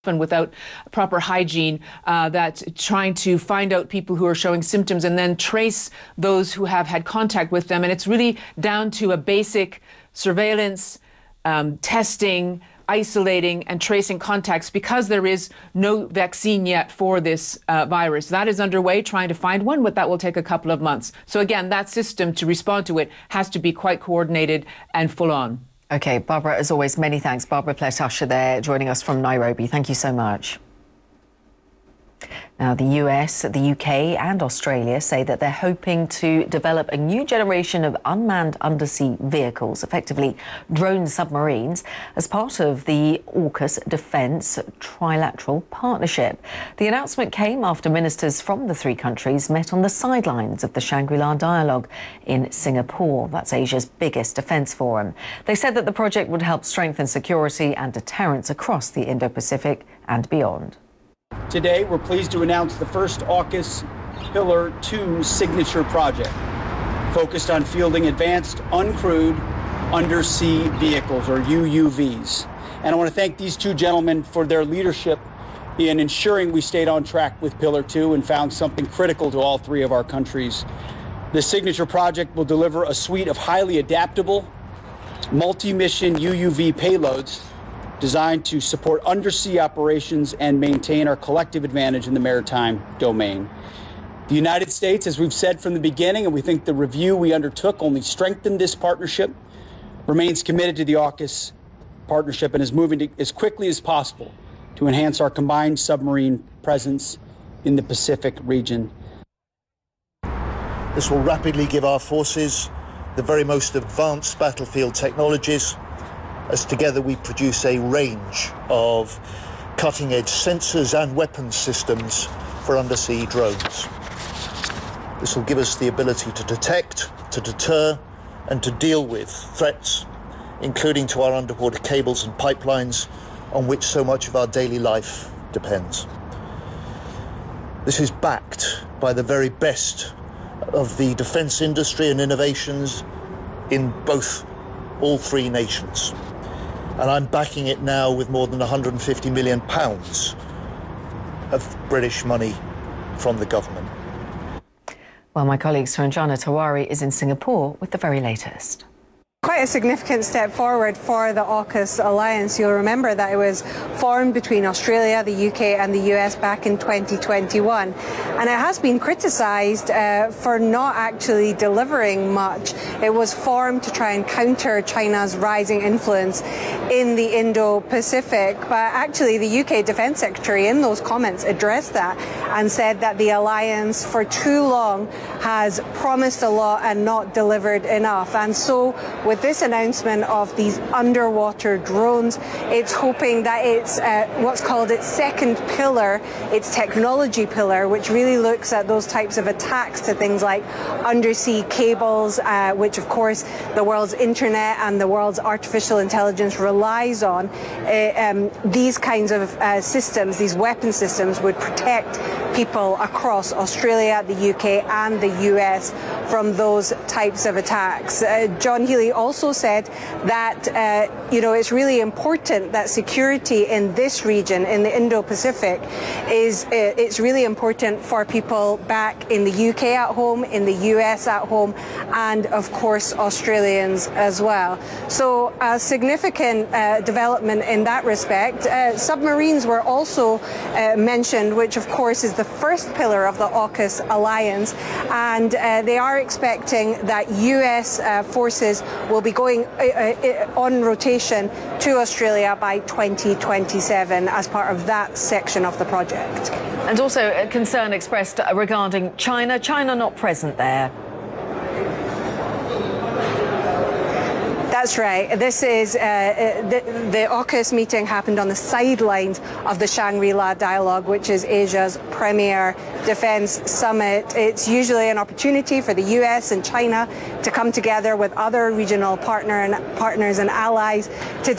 and without proper hygiene, that trying to find out people who are showing symptoms and then trace those who have had contact with them. And it's really down to a basic surveillance, testing, isolating and tracing contacts, because there is no vaccine yet for this virus. That is underway, trying to find one, but that will take a couple of months. So again, that system to respond to it has to be quite coordinated and full on. OK, Barbara, as always, many thanks. Barbara Plett-Usher there joining us from Nairobi. Thank you so much. Now, the US, the UK and Australia say that they're hoping to develop a new generation of unmanned undersea vehicles, effectively drone submarines, as part of the AUKUS Defence Trilateral Partnership. The announcement came after ministers from the three countries met on the sidelines of the Shangri-La Dialogue in Singapore. That's Asia's biggest defence forum. They said that the project would help strengthen security and deterrence across the Indo-Pacific and beyond. Today, we're pleased to announce the first AUKUS Pillar 2 signature project, focused on fielding advanced uncrewed undersea vehicles, or UUVs. And I want to thank these two gentlemen for their leadership in ensuring we stayed on track with Pillar 2 and found something critical to all three of our countries. This signature project will deliver a suite of highly adaptable, multi-mission UUV payloads designed to support undersea operations and maintain our collective advantage in the maritime domain. The United States, as we've said from the beginning, and we think the review we undertook only strengthened this partnership, remains committed to the AUKUS partnership and is moving as quickly as possible to enhance our combined submarine presence in the Pacific region. This will rapidly give our forces the very most advanced battlefield technologies, as together we produce a range of cutting-edge sensors and weapons systems for undersea drones. This will give us the ability to detect, to deter, and to deal with threats, including to our underwater cables and pipelines, on which so much of our daily life depends. This is backed by the very best of the defence industry and innovations in all three nations. And I'm backing it now with more than £150 million of British money from the government. Well, my colleague Suranjana Tawari is in Singapore with the very latest. Quite a significant step forward for the AUKUS alliance. You'll remember that it was formed between Australia, the UK and the US back in 2021. And it has been criticised for not actually delivering much. It was formed to try and counter China's rising influence in the Indo-Pacific. But actually the UK Defence Secretary in those comments addressed that and said that the alliance for too long has promised a lot and not delivered enough. And so with this announcement of these underwater drones, it's hoping that it's what's called its second pillar, its technology pillar, which really looks at those types of attacks to things like undersea cables, which of course the world's internet and the world's artificial intelligence relies on. These kinds of systems, these weapon systems, would protect people across Australia, the UK and the US from those types of attacks. John Healey also said that it's really important that security in this region, in the Indo-Pacific, it's really important for people back in the UK at home, in the US at home, and of course Australians as well. So a significant development in that respect. Submarines were also mentioned, which of course is the first pillar of the AUKUS alliance, and they are expecting that US forces will be going on rotation to Australia by 2027 as part of that section of the project. And also a concern expressed regarding China. China not present there. That's right. This is the AUKUS meeting happened on the sidelines of the Shangri-La Dialogue, which is Asia's premier defence summit. It's usually an opportunity for the US and China to come together with other regional partners and allies to